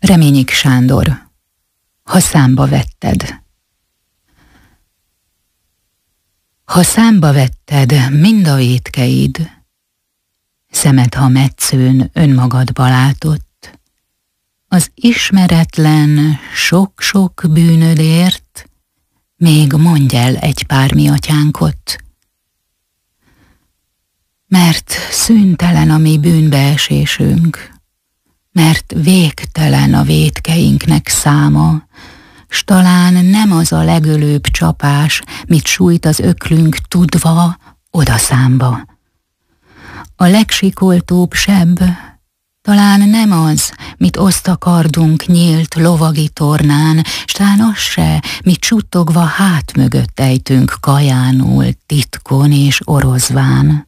Reményik Sándor, ha számba vetted. Ha számba vetted mind a vétkeid, szemed, ha metszőn önmagadba látott, az ismeretlen sok-sok bűnödért még mondj el egy pár mi atyánkot. Mert szüntelen a mi bűnbeesésünk, mert végtelen a vétkeinknek száma, s talán nem az a legölőbb csapás, mit sújt az öklünk tudva odaszámba. A legsikoltóbb seb talán nem az, mit oszt a kardunk nyílt lovagi tornán, s talán az se, mit suttogva hát mögött ejtünk kajánul, titkon és orozván.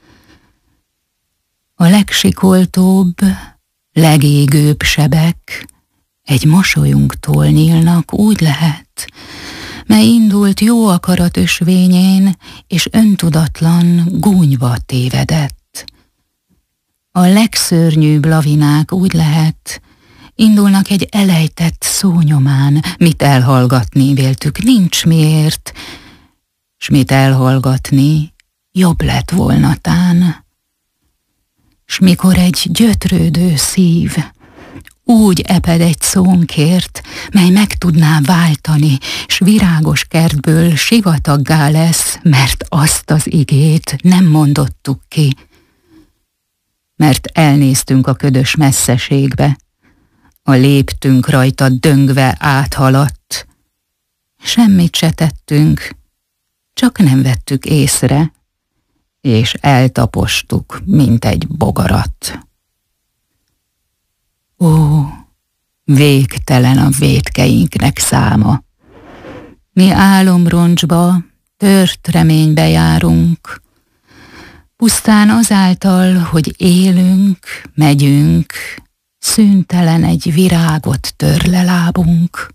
A legsikoltóbb, legégőbb sebek egy mosolyunktól nyílnak, úgy lehet, mely indult jó akarat ösvényén, és öntudatlan gúnyba tévedett. A legszörnyűbb lavinák, úgy lehet, indulnak egy elejtett szónyomán, mit elhallgatni véltük nincs miért, s mit elhallgatni jobb lett volna tán. S mikor egy gyötrődő szív úgy eped egy szónkért, mely meg tudná váltani, s virágos kertből sivataggá lesz, mert azt az igét nem mondottuk ki. Mert elnéztünk a ködös messzeségbe, a léptünk rajta döngve áthaladt. Semmit se tettünk, csak nem vettük észre, és eltapostuk, mint egy bogarat. Ó, végtelen a vétkeinknek száma. Mi álomroncsba, tört reménybe járunk, pusztán azáltal, hogy élünk, megyünk, szüntelen egy virágot tör le lábunk.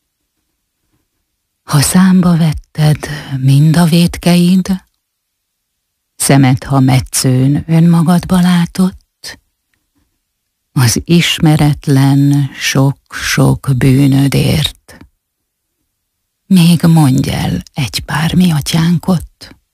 Ha számba vetted mind a vétkeid, szemed, ha metszőn önmagadba látott, az ismeretlen sok-sok bűnödért még mondj el egy pár mi atyánkot.